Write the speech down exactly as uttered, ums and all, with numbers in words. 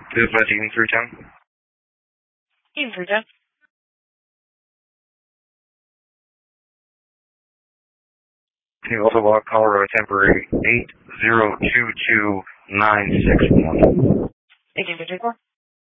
Dispatch Eaton three ten. Eaton three ten. You also log Colorado temporary eight zero two two nine six one. eighteen fifty-four.